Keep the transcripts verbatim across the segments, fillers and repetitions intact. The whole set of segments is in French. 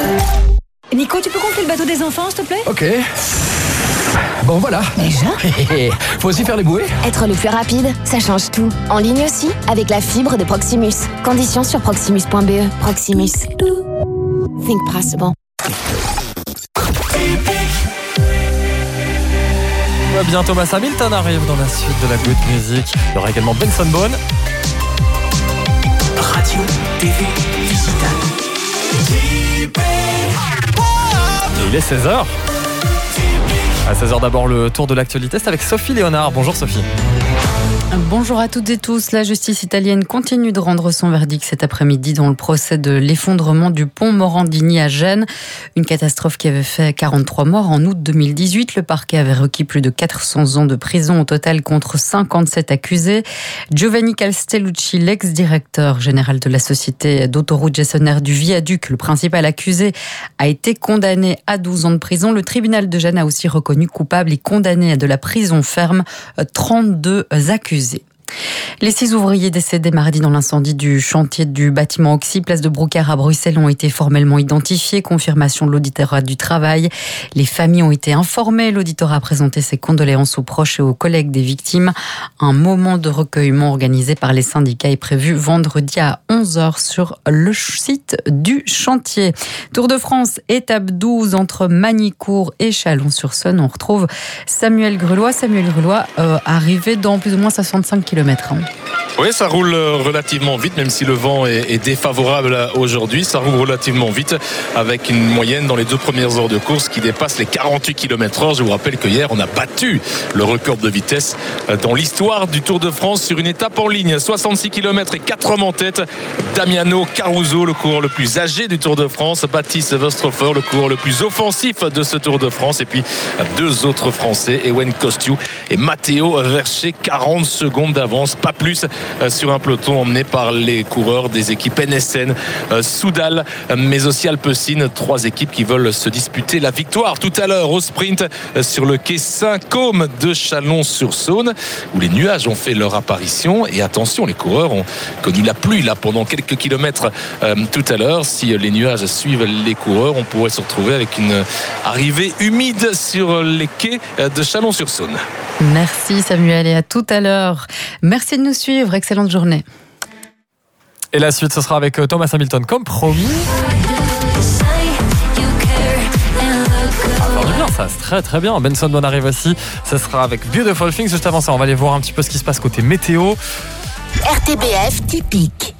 Nico, tu peux gonfler le bateau des enfants, s'il te plaît ? Ok. Bon, voilà. Déjà ? Faut aussi faire les bouées ? Être le plus rapide, ça change tout. En ligne aussi, avec la fibre de Proximus. Conditions sur proximus point b e. Proximus. Think possible. Bientôt Thomas Hamilton arrive dans la suite de la Good Music. Il y aura également Benson Boone. Radio, T V, digital. Et il est seize heures. À seize heures d'abord le tour de l'actualité, c'est avec Sophie Léonard. Bonjour Sophie. Bonjour à toutes et tous. La justice italienne continue de rendre son verdict cet après-midi dans le procès de l'effondrement du pont Morandini à Gênes. Une catastrophe qui avait fait quarante-trois morts en août deux mille dix-huit. Le parquet avait requis plus de quatre cents ans de prison au total contre cinquante-sept accusés. Giovanni Castellucci, l'ex-directeur général de la société d'autoroute gestionnaire du viaduc, le principal accusé, a été condamné à douze ans de prison. Le tribunal de Gênes a aussi reconnu coupable et condamné à de la prison ferme trente-deux accusés. Les six ouvriers décédés mardi dans l'incendie du chantier du bâtiment Oxy, place de Brouckère à Bruxelles, ont été formellement identifiés. Confirmation de l'auditorat du travail. Les familles ont été informées. L'auditorat a présenté ses condoléances aux proches et aux collègues des victimes. Un moment de recueillement organisé par les syndicats est prévu vendredi à onze heures sur le site du chantier. Tour de France, étape douze entre Magny-Cours et Chalon-sur-Saône. On retrouve Samuel Grelois. Samuel Grelois, euh, arrivé dans plus ou moins soixante-cinq kilomètres. Oui, ça roule relativement vite, même si le vent est, est défavorable aujourd'hui. Ça roule relativement vite avec une moyenne dans les deux premières heures de course qui dépasse les quarante-huit kilomètres heure. Je vous rappelle que hier, on a battu le record de vitesse dans l'histoire du Tour de France sur une étape en ligne. soixante-six kilomètres et quatre hommes en tête. Damiano Caruso, le coureur le plus âgé du Tour de France. Baptiste Westrhofer, le coureur le plus offensif de ce Tour de France. Et puis deux autres Français, Ewen Kosciu et Matteo Verchet, quarante secondes d'avance, pas plus, sur un peloton emmené par les coureurs des équipes N S N, Soudal, mais aussi Alpecin, trois équipes qui veulent se disputer la victoire tout à l'heure au sprint sur le quai Saint-Côme de Chalon-sur-Saône, où les nuages ont fait leur apparition. Et attention, les coureurs ont connu la pluie là pendant quelques kilomètres euh, tout à l'heure. Si les nuages suivent les coureurs, on pourrait se retrouver avec une arrivée humide sur les quais de Chalon-sur-Saône. Merci Samuel et à tout à l'heure. Merci de nous suivre, excellente journée. Et la suite, ce sera avec Thomas Hamilton comme promis. Ça va faire du bien, ça, c'est très très bien. Benson Boone arrive aussi, ce sera avec Beautiful Things. Juste avant ça, on va aller voir un petit peu ce qui se passe côté météo. R T B F typique.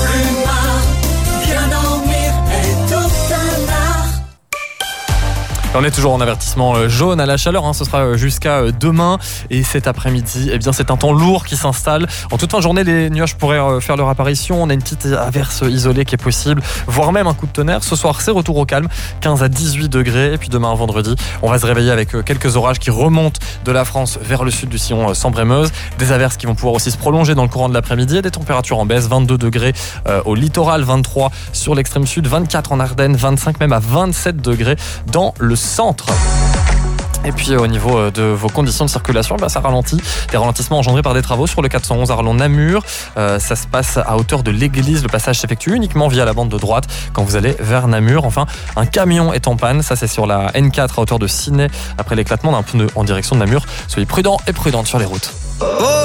On est toujours en avertissement jaune à la chaleur, hein. Ce sera jusqu'à demain et cet après-midi, eh bien, c'est un temps lourd qui s'installe. En toute fin de journée, les nuages pourraient faire leur apparition. On a une petite averse isolée qui est possible, voire même un coup de tonnerre. Ce soir, c'est retour au calme, quinze à dix-huit degrés. Et puis demain, vendredi, on va se réveiller avec quelques orages qui remontent de la France vers le sud du sillon Sambre-et-Meuse. Des averses qui vont pouvoir aussi se prolonger dans le courant de l'après-midi. Et des températures en baisse, vingt-deux degrés au littoral, vingt-trois sur l'extrême sud, vingt-quatre en Ardennes, vingt-cinq même à vingt-sept degrés dans le centre. Et puis au niveau de vos conditions de circulation, bah, ça ralentit. Des ralentissements engendrés par des travaux sur le quatre cent onze Arlon-Namur. Euh, ça se passe à hauteur de l'église. Le passage s'effectue uniquement via la bande de droite quand vous allez vers Namur. Enfin, un camion est en panne. Ça, c'est sur la N quatre à hauteur de Ciney après l'éclatement d'un pneu en direction de Namur. Soyez prudents et prudentes sur les routes.